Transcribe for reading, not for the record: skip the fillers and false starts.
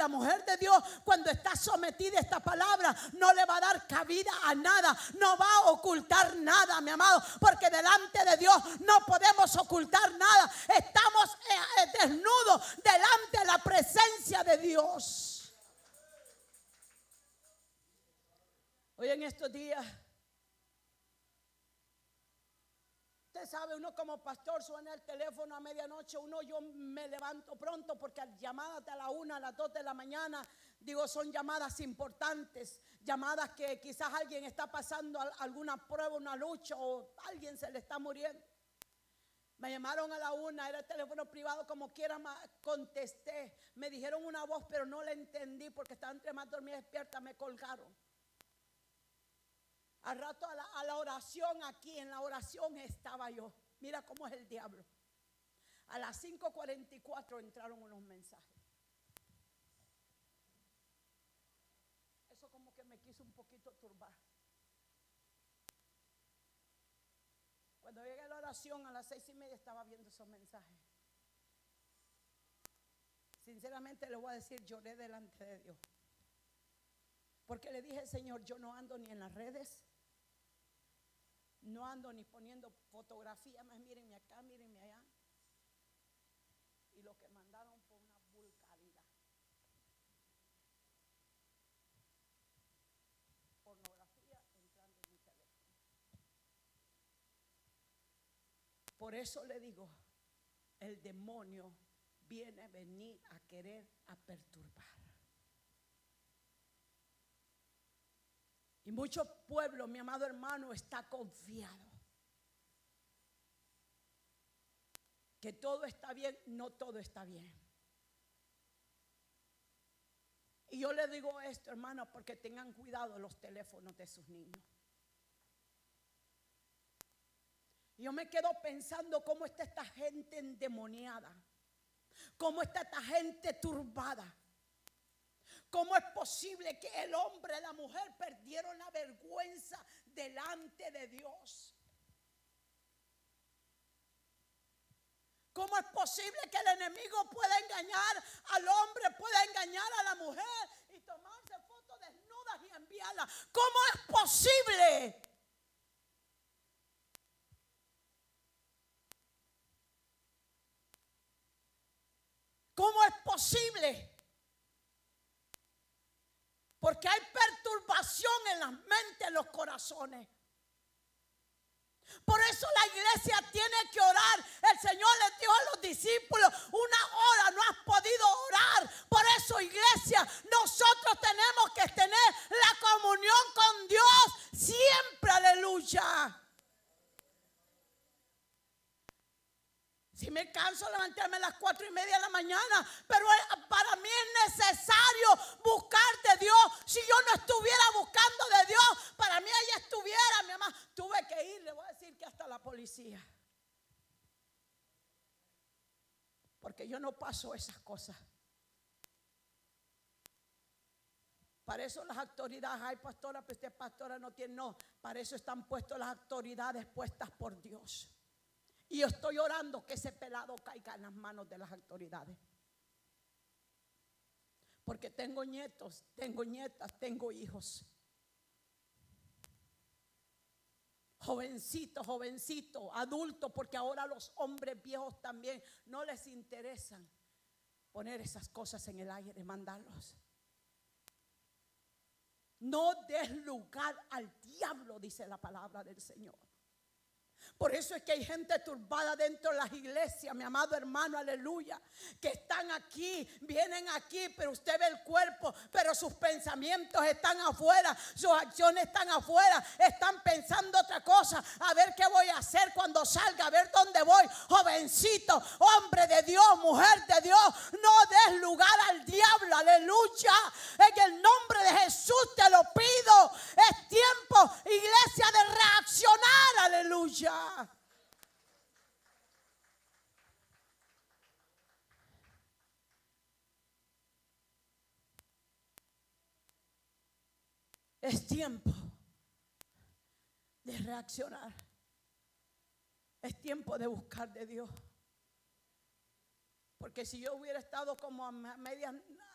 la mujer de Dios, cuando está sometida a esta palabra, no le va a dar cabida a nada, no va a ocultar nada, mi amado, porque delante de Dios no podemos ocultar nada. Estamos desnudos delante de la presencia de Dios. Hoy en estos días, usted sabe, uno como pastor suena el teléfono a medianoche, yo me levanto pronto porque llamadas de a la 1, a las 2 de la mañana, digo, son llamadas importantes, llamadas que quizás alguien está pasando alguna prueba, una lucha, o alguien se le está muriendo. Me llamaron a la 1, era el teléfono privado, como quiera contesté. Me dijeron una voz, pero no la entendí porque estaba entre más dormida y despierta, me colgaron. Al rato a la oración, aquí en la oración estaba yo. Mira cómo es el diablo. A las 5:44 entraron unos mensajes. Eso como que me quiso un poquito turbar. Cuando llegué a la oración a las 6:30 estaba viendo esos mensajes. Sinceramente le voy a decir, lloré delante de Dios. Porque le dije, Señor, yo no ando ni en las redes. No ando ni poniendo fotografías, más mírenme acá, mírenme allá. Y lo que mandaron fue una vulgaridad. Pornografía entrando en mi teléfono. Por eso le digo, el demonio viene a venir a querer a perturbar. Y mucho pueblo, mi amado hermano, está confiado que todo está bien. No todo está bien. Y yo le digo esto, hermano, porque tengan cuidado los teléfonos de sus niños. Yo me quedo pensando cómo está esta gente endemoniada, cómo está esta gente turbada. ¿Cómo es posible que el hombre y la mujer perdieron la vergüenza delante de Dios? ¿Cómo es posible que el enemigo pueda engañar al hombre, pueda engañar a la mujer y tomarse fotos desnudas y enviarlas? ¿Cómo es posible? ¿Cómo es posible? Porque hay perturbación en las mentes, en los corazones. Por eso la iglesia tiene que orar. El Señor les dijo a los discípulos, 1 hora no has podido orar. Por eso, iglesia, nosotros tenemos que tener la comunión con Dios siempre, aleluya. Si me canso levantarme a las 4:30 de la mañana, pero para mí es necesario buscar de Dios. Si yo no estuviera buscando de Dios, para mí ella estuviera, mi mamá, tuve que ir, le voy a decir que hasta la policía. Porque yo no paso esas cosas. Para eso las autoridades, ay pastora, pero usted pastora no tiene, no, para eso están puestas las autoridades puestas por Dios. Y yo estoy orando que ese pelado caiga en las manos de las autoridades. Porque tengo nietos, tengo nietas, tengo hijos. Jovencitos, adultos, porque ahora los hombres viejos también no les interesan poner esas cosas en el aire, mandarlos. No des lugar al diablo, dice la palabra del Señor. Por eso es que hay gente turbada dentro de las iglesias, mi amado hermano, aleluya, que están aquí, vienen aquí, pero usted ve el cuerpo, pero sus pensamientos están afuera, sus acciones están afuera, están pensando otra cosa, a ver qué voy a hacer cuando salga, a ver dónde voy. Jovencito, hombre de Dios, mujer de Dios, no des lugar al diablo, aleluya. En el nombre de Jesús te lo pido. Es tiempo, iglesia, de reaccionar, aleluya. Es tiempo de reaccionar. Es tiempo de buscar de Dios. Porque si yo hubiera estado como a